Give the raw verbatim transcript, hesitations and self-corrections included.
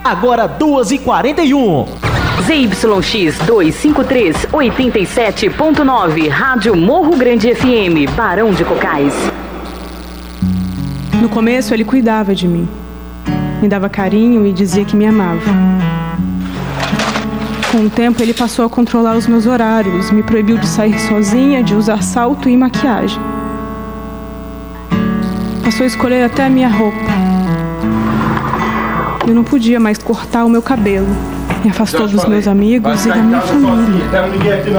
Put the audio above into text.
Agora duas e quarenta e um. Z Y X duzentos e cinquenta e três, oitenta e sete ponto nove, Rádio Morro Grande F M, Barão de Cocais. No começo ele cuidava de mim, me dava carinho e dizia que me amava. Com o tempo ele passou a controlar os meus horários, me proibiu de sair sozinha, de usar salto e maquiagem. Passou a escolher até a minha roupa. Eu não podia mais cortar o meu cabelo. Me afastou dos meus amigos e da minha família.